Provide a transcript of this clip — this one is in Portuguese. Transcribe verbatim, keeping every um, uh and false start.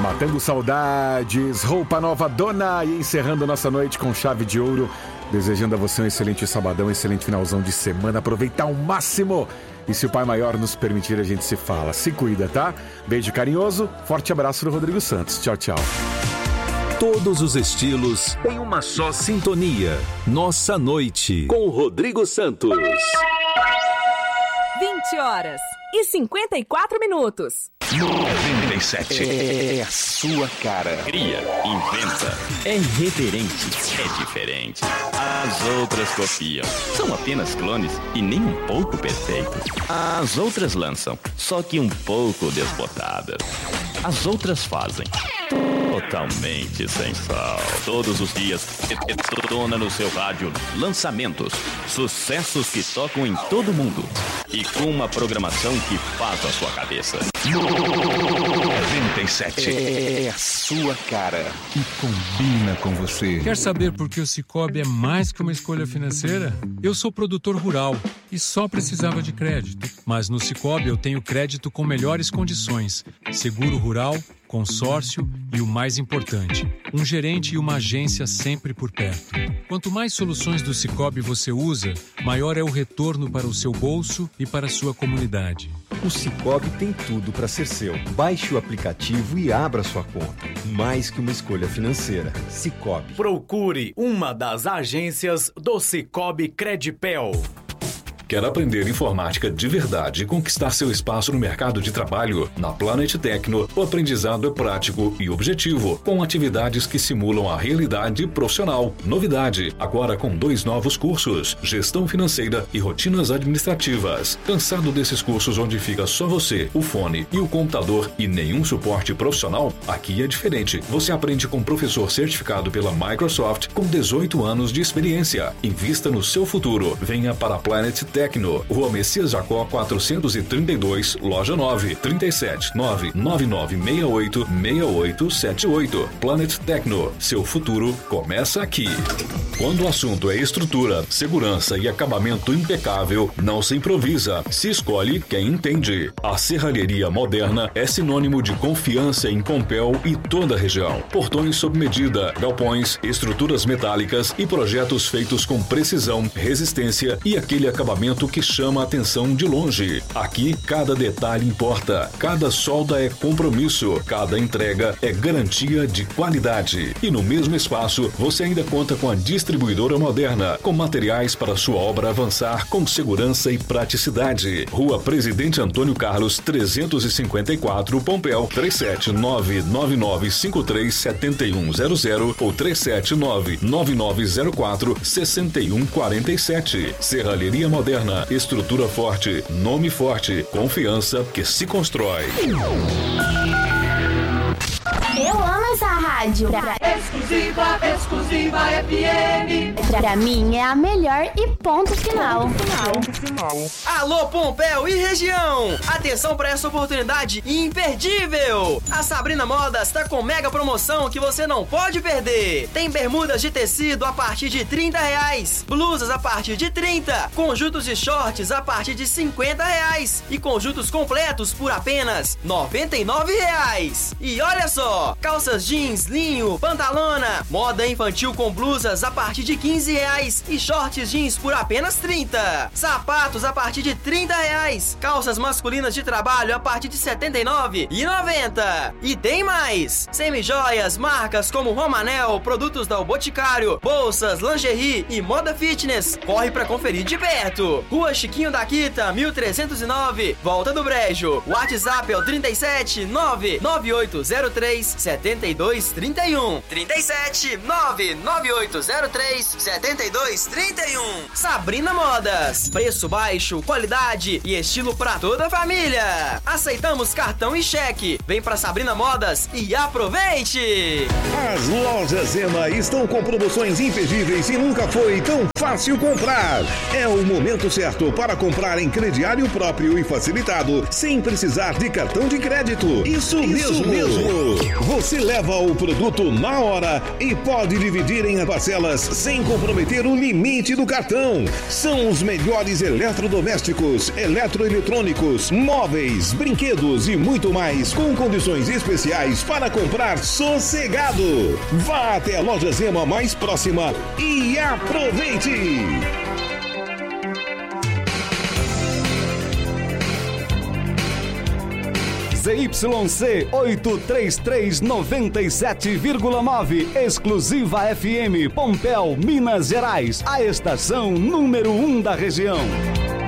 Matando saudades, roupa nova dona, e encerrando nossa noite com chave de ouro, desejando a você um excelente sabadão, um excelente finalzão de semana, aproveitar ao máximo, e se o Pai Maior nos permitir a gente se fala, se cuida, tá? Beijo carinhoso, forte abraço do Rodrigo Santos, tchau, tchau. Todos os estilos em uma só sintonia, Nossa Noite, com o Rodrigo Santos. vinte horas e cinquenta e quatro minutos. noventa e sete. É a sua cara. Cria, inventa, é irreverente, é diferente. As outras copiam, são apenas clones e nem um pouco perfeitos. As outras lançam, só que um pouco desbotadas. As outras fazem totalmente sem sal. Todos os dias, detona no seu rádio lançamentos, sucessos que tocam em todo mundo e com uma programação que faz a sua cabeça. noventa e sete. É a sua cara. E combina com você. Quer saber por que o Sicoob é mais que uma escolha financeira? Eu sou produtor rural e só precisava de crédito. Mas no Sicoob eu tenho crédito com melhores condições, seguro rural, consórcio e o mais importante, um gerente e uma agência sempre por perto. Quanto mais soluções do Sicoob você usa, maior é o retorno para o seu bolso e para a sua comunidade. O Sicoob tem tudo para ser seu. Baixe o aplicativo e abra sua conta. Mais que uma escolha financeira. Sicoob. Procure uma das agências do Sicoob Credipel. Quer aprender informática de verdade e conquistar seu espaço no mercado de trabalho? Na Planet Tecno, o aprendizado é prático e objetivo, com atividades que simulam a realidade profissional. Novidade, agora com dois novos cursos, Gestão Financeira e Rotinas Administrativas. Cansado desses cursos onde fica só você, o fone e o computador e nenhum suporte profissional? Aqui é diferente. Você aprende com professor certificado pela Microsoft com dezoito anos de experiência. Invista no seu futuro. Venha para a Planet Tecno. Tecno, Rua Messias Jacó quatrocentos e trinta e dois, Loja nove, trinta e sete, nove nove nove seis oito, seis oito sete oito. Planet Tecno, seu futuro começa aqui. Quando o assunto é estrutura, segurança e acabamento impecável, não se improvisa, se escolhe quem entende. A serralheria moderna é sinônimo de confiança em Compel e toda a região. Portões sob medida, galpões, estruturas metálicas e projetos feitos com precisão, resistência e aquele acabamento que chama a atenção de longe. Aqui, cada detalhe importa, cada solda é compromisso, cada entrega é garantia de qualidade. E no mesmo espaço, você ainda conta com a distribuidora moderna, com materiais para sua obra avançar com segurança e praticidade. Rua Presidente Antônio Carlos, trezentos e cinquenta e quatro, Pompéu, três sete nove nove nove cinco três sete um zero zero ou três sete nove nove nove zero quatro seis um quatro sete. Serralheria Moderna, estrutura forte, nome forte, confiança que se constrói. Eu amo essa rádio. Pra... Exclusiva, exclusiva F M. Pra mim é a melhor e ponto final. Ponto final. Alô, Pompéu e região! Atenção para essa oportunidade imperdível! A Sabrina Modas está com mega promoção que você não pode perder. Tem bermudas de tecido a partir de trinta reais, blusas a partir de trinta, conjuntos de shorts a partir de cinquenta reais e conjuntos completos por apenas noventa e nove reais. E olha só, calças jeans, linho, pantalona, moda infantil com blusas a partir de quinze reais e shorts jeans por apenas trinta. Sapatos a partir de trinta reais, calças masculinas de trabalho a partir de setenta e nove reais e noventa centavos. E tem mais! Semijoias, marcas como Romanel, produtos da O Boticário, bolsas, lingerie e moda fitness. Corre pra conferir de perto. Rua Chiquinho da Quita, mil trezentos e nove, Volta do Brejo. WhatsApp é o trinta e sete nove nove oito zero três sete dois três um. trinta e sete nove nove oito zero três sete dois três um. Sabrina Modas. Preço baixo, qualidade e estilo pra toda a família. Aceitamos cartão e cheque. Vem pra Sabrina Modas e aproveite! As lojas Ema estão com promoções imperdíveis e nunca foi tão fácil comprar. É o momento certo para comprar em crediário próprio e facilitado, sem precisar de cartão de crédito. Isso, Isso mesmo. mesmo! Você leva o produto na hora e pode dividir em parcelas sem comprometer o limite do cartão. São os melhores eletrodomésticos, eletroeletrônicos, móveis, brinquedos e muito mais com condições especiais para comprar sossegado. Vá até a loja Zema mais próxima e aproveite! Z Y C oito três três nove sete vírgula nove, exclusiva F M, Pompéu, Minas Gerais, a estação número um da região.